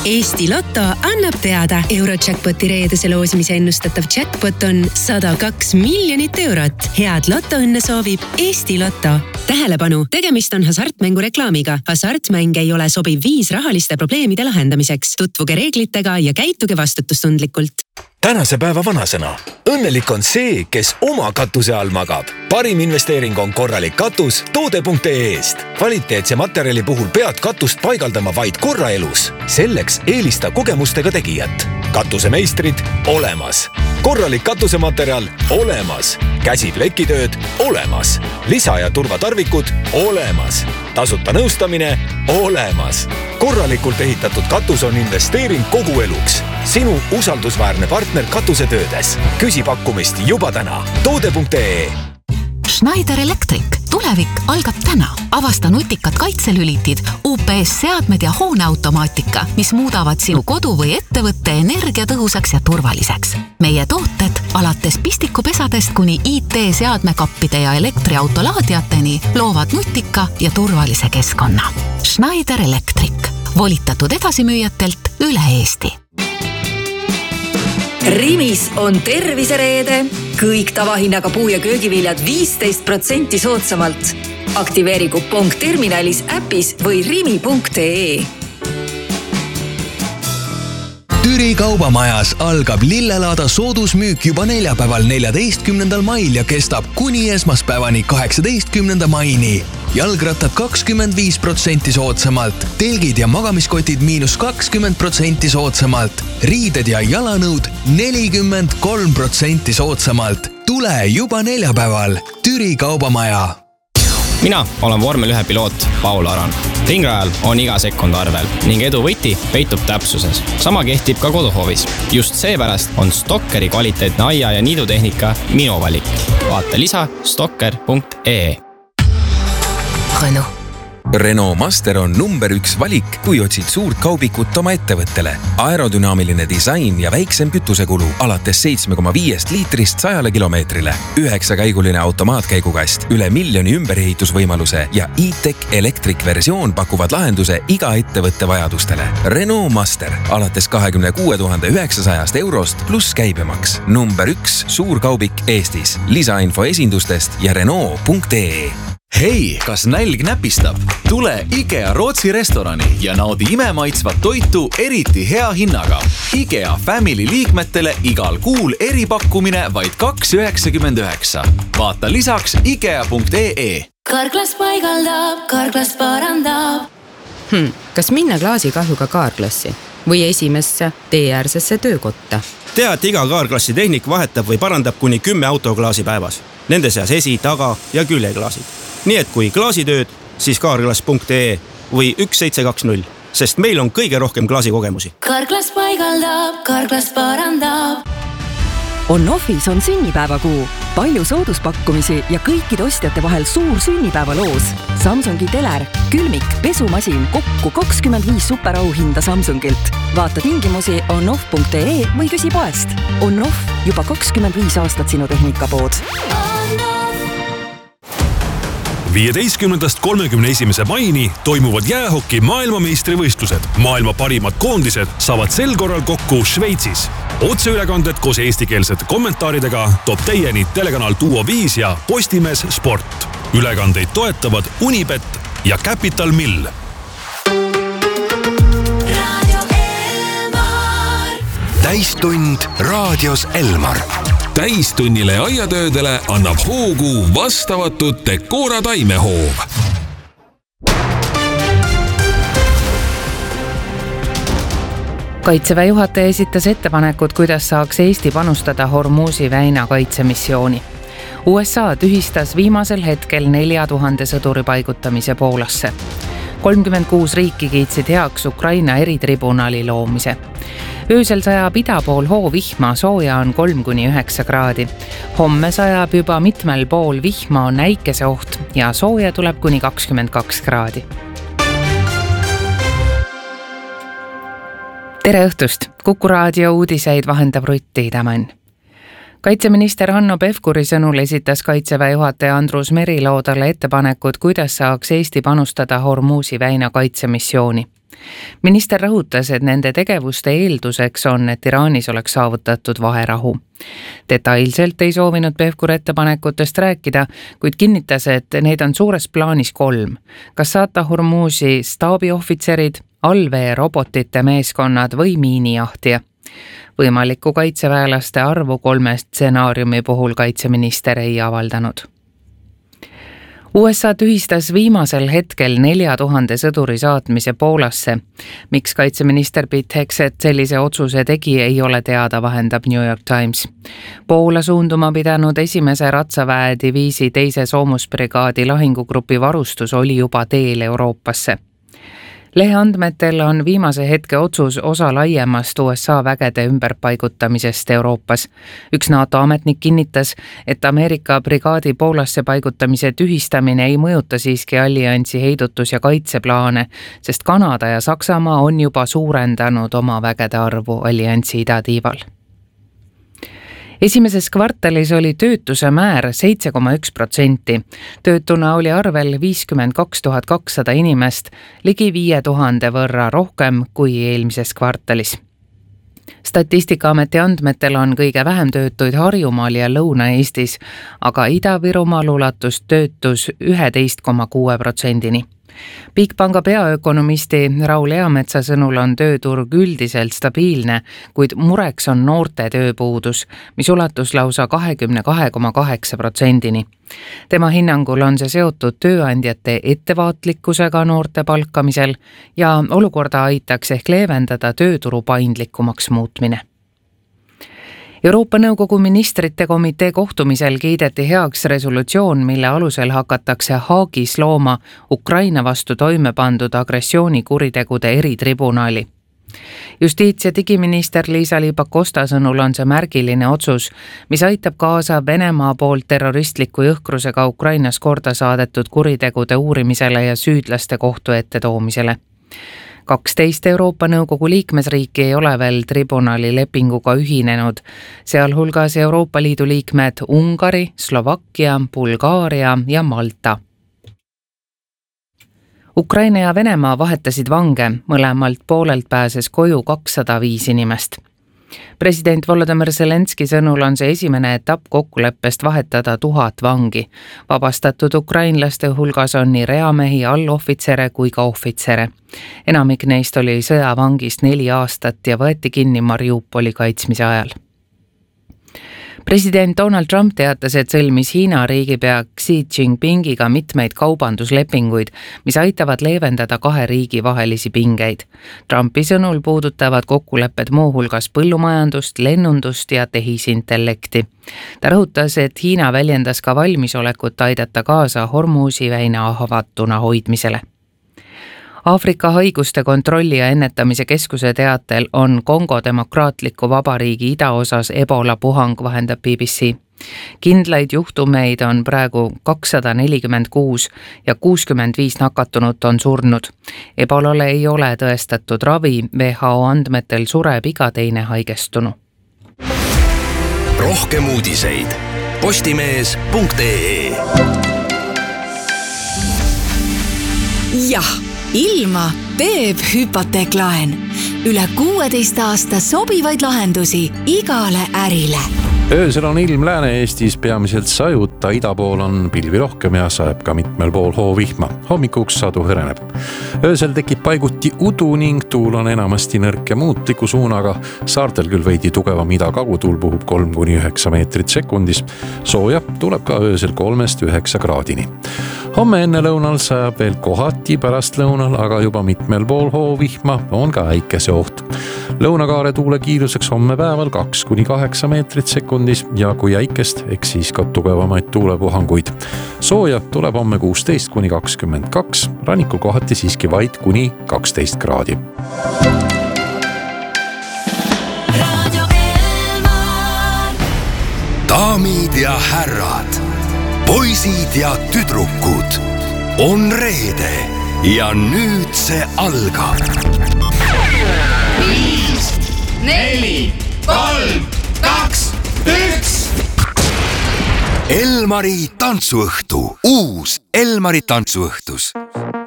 Eesti Lotto annab teada. Eurojackpoti reedese loosimise ennustatav jackpot on 102 miljonit eurot. Head lotoõnne soovib Eesti Lotto. Tähelepanu, tegemist on hasartmängu reklaamiga. Hasartmäng ei ole sobiv viis rahaliste probleemide lahendamiseks. Tutvuge reeglitega ja käituge vastutustundlikult. Tänase päeva vanasõna. Õnnelik on see, kes oma katuse all magab. Parim investeering on korralik katus toode.ee-st. Kvaliteetse materjali puhul pead katust paigaldama vaid korra elus. Selleks eelista kogemustega tegijat. Katusemeistrid olemas. Korralik katusematerjal olemas. Käsiplekitööd olemas. Lisa- ja turvatarvikud olemas. Tasuta nõustamine olemas. Korralikult ehitatud katus on investeering kogu eluks. Sinu usaldusväärne partner katusetöödes. Küsi pakkumist juba täna. Toode.ee. Schneider Electric. Tulevik algab täna. Avasta nutikad kaitselülitid, UPS-seadmed ja hooneautomaatika, mis muudavad sinu kodu või ettevõtte energiatõhusaks ja turvaliseks. Meie tooted alates pistikupesadest kuni IT-seadmekappide ja elektriautolaadiateni loovad nutika ja turvalise keskkonna. Schneider Electric. Volitatud edasimüüjatelt üle Eesti. Rimis on tervisereede. Kõik tavahinnaga puu- ja köögiviljad 15% soodsamalt. Aktiveeri kupong terminalis, äpis või rimi.ee. Türi kaubamajas algab lillelaada soodusmüük juba neljapäeval 14. mail ja kestab kuni esmaspäevani 18. maini. Jalgrattad 25% soodsamalt, telgid ja magamiskotid -20% soodsamalt, riided ja jalanõud 43% soodsamalt. Tule juba neljapäeval. Türi kaubamaja. Mina olen vormel 1 piloot Paul Aran. Ringrajal on iga sekund arvel ning edu võti peitub täpsuses. Sama kehtib ka koduhoovis. Just seepärast on Stokkeri kvaliteetne aia- ja niidutehnika minu valik. Vaata lisa stokker.ee. Renault Master on number 1 valik, kui otsid suurt kaubikut oma ettevõttele. Aerodünaamiline disain ja väiksem kütusekulu alates 7,5 liitrist 100 kilomeetrile. 9-käiguline automaatkäigukast, üle 1 miljoni ümberehitusvõimaluse ja e-tech Electric versioon pakuvad lahenduse iga ettevõtte vajadustele. Renault Master alates 26 900 eurost pluss käibemaks. Number 1 suurkaubik Eestis. Lisainfo esindustest ja Renault.ee. Hei, kas nälg näpistab? Tule IKEA Rootsi restorani ja naudi imemaitsvat toitu eriti hea hinnaga. IKEA Family liikmetele igal kuul eripakkumine vaid 2,99. Vaata lisaks IKEA.ee. Karklas paigaldab, Karklas parandab. Kas minna klaasikahjuga kaarklassi või esimesse teeäärsesse töökotta? Tea, et iga kaarklassi tehnik vahetab või parandab kuni 10 autoklaasi päevas. Nende seas esi-, taga- ja küljeklaasid. Nii et kui klaasitööd, siis kaarklas.ee või 1720, sest meil on kõige rohkem klaasikogemusi. Karklas paigaldab, Karklas parandab. On-Offis on sünnipäevakuu. Palju sooduspakkumisi ja kõikide ostjate vahel suur sünnipäevaloos. Samsungi teler, külmik, pesumasin, kokku 25 superauhinda Samsungilt. Vaata tingimusi onoff.ee või küsi poest. On-Off, juba 25 aastat sinu tehnikapood. 15.–31. maini toimuvad jäähoki maailmameistrivõistlused. Maailma parimad koondised saavad sel korral kokku Šveitsis. Otseülekanded koos eestikeelsete kommentaaridega toob teieni telekanal Duo 5 ja Postimees Sport. Ülekandeid toetavad Unibet ja Capital Mill. Täistund raadios Elmar. Täistunnile ja aiatöödele annab hoogu vastavatud Decora taimehoov. Kaitseväe juhataja esitas ettepanekud, kuidas saaks Eesti panustada Hormuzi väina kaitsemissiooni. USA tühistas viimasel hetkel 4000 sõduri paigutamise Poolasse. 36 riiki kiitsid heaks Ukraina eritribunali loomise. Öösel sajab ida pool hoovihma, sooja on 3–9 kraadi. Homme sajab juba mitmel pool vihma, on äikese oht ja sooja tuleb kuni 22 kraadi. Tere õhtust! Kuku raadio uudiseid vahendab Rutti Idamann. Kaitseminister Hanno Pevkuri sõnul esitas Kaitseväe juhataja Andrus Meriloodale ettepanekud, kuidas saaks Eesti panustada Hormuzi väina kaitsemissiooni. Minister rõhutas, et nende tegevuste eelduseks on, et Iraanis oleks saavutatud vaherahu. Detailselt ei soovinud Pevkur ettepanekutest rääkida, kuid kinnitas, et neid on suures plaanis 3. Kas saata Hormuzi staabiohvitserid, allveerobotite meeskonnad või miinijahtija. Võimalikku kaitseväelaste arvu 3 stsenaariumi puhul kaitseminister ei avaldanud. USA tühistas viimasel hetkel 4000 sõduri saatmise Poolasse. Miks kaitseminister Pete Hegseth sellise otsuse tegi, ei ole teada, vahendab New York Times. Poola suunduma pidanud esimese ratsaväe diviisi 2. soomusbrigaadi lahingugrupi varustus oli juba teel Euroopasse. Lehe andmetel on viimase hetke otsus osa laiemast USA vägede ümberpaigutamisest Euroopas. Üks NATO ametnik kinnitas, et Ameerika brigaadi Poolasse paigutamise tühistamine ei mõjuta siiski alliansi heidutus- ja kaitseplaane, sest Kanada ja Saksamaa on juba suurendanud oma vägede arvu alliansi idatiival. Esimeses kvartalis oli töötuse määr 7,1%. Töötuna oli arvel 52 200 inimest, ligi 5000 võrra rohkem kui eelmises kvartalis. Statistikaameti andmetel on kõige vähem töötuid Harjumaal ja Lõuna-Eestis, aga Ida-Virumaal ulatus töötus 11,6%-ni. Bigpanga peaökonomisti Raul Eametsa sõnul on tööturg üldiselt stabiilne, kuid mureks on noorte tööpuudus, mis ulatus lausa 22,8%-ni. Tema hinnangul on see seotud tööandjate ettevaatlikkusega noorte palkamisel ja olukorda aitaks ehk leevendada tööturu paindlikumaks muutmine. Euroopa Nõukogu ministrite komitee kohtumisel kiideti heaks resolutsioon, mille alusel hakatakse Haagis looma Ukraina vastu toime pandud agressioonikuritegude eritribunali. Justiits- ja digiminister Liisa-Ly Pakosta sõnul on see märgiline otsus, mis aitab kaasa Venemaa poolt terroristliku jõhkrusega Ukrainas korda saadetud kuritegude uurimisele ja süüdlaste kohtu ette toomisele. 12 Euroopa Nõukogu liikmesriiki ei ole veel tribunali lepinguga ühinenud, sealhulgas Euroopa Liidu liikmed Ungari, Slovakkia, Bulgaaria ja Malta. Ukraina ja Venemaa vahetasid vange, mõlemalt poolelt pääses koju 205 inimest. President Volodymyr Zelenski sõnul on see esimene etapp kokkuleppest vahetada 1000 vangi. Vabastatud ukrainlaste hulgas on nii reamehi, allohvitsere kui ka ohvitsere. Enamik neist oli sõjavangist 4 aastat ja võeti kinni Mariupoli kaitsmise ajal. President Donald Trump teatas, et sõlmis Hiina riigipea Xi Jinpingiga mitmeid kaubanduslepinguid, mis aitavad leevendada 2 riigi vahelisi pingeid. Trumpi sõnul puudutavad kokkulepped muuhulgas põllumajandust, lennundust ja tehisintellekti. Ta rõhutas, et Hiina väljendas ka valmisolekut aidata kaasa Hormuzi väina avatuna hoidmisele. Aafrika haiguste kontrolli ja ennetamise keskuse teatel on Kongo Demokraatliku Vabariigi idaosas Ebola puhang, vahendab BBC. Kindlaid juhtumeid on praegu 246 ja 65 nakatunut on surnud. Ebolale ei ole tõestatud ravi, WHO andmetel sureb iga teine haigestunu. Rohkem uudiseid postimees.ee. Jah, ilma teeb hüpoteeklaen. Üle 16 aasta sobivaid lahendusi igale ärile. Öösel on ilm Lääne-Eestis peamiselt sajuta, ida pool on pilvi rohkem ja sajab ka mitmel pool hoovihma. Hommikuks sadu hõreneb. Öösel tekib paiguti udu ning tuul on enamasti nõrk ja muutliku suunaga. Saartel küll veidi tugevam ida-kagutuul puhub 3–9 meetrit sekundis. Sooja tuleb ka öösel 3–9 kraadini. Homme enne lõunal sajab veel kohati pärast lõunal, aga juba mitmel pool hoovihma on ka väikese oht. Lõunakaare tuule kiiruseks homme päeval 2–8 meetrit sekundis ja kui äikest, eks siis ka tugevamaid tuulepuhanguid. Sooja tuleb homme 16–22, rannikul kohati siiski vaid kuni 12 kraadi. Daamid ja härrad, poisid ja tüdrukud, on reede ja nüüd see algab. 5, 4, 3, 2, 1. Elmari tantsuõhtu, uus Elmari tantsuõhtus.